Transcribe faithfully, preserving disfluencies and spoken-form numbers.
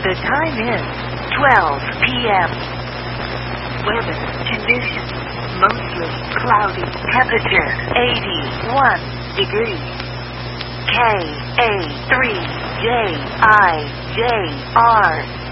The time is twelve p m Weather conditions, mostly cloudy. Temperature, eighty-one degrees. K A three J I J R